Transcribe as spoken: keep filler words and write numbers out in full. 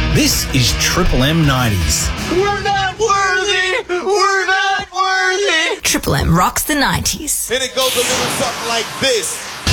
This is Triple M nineties. We're not worthy! We're not worthy! Triple M rocks the nineties. And it goes a little something like this.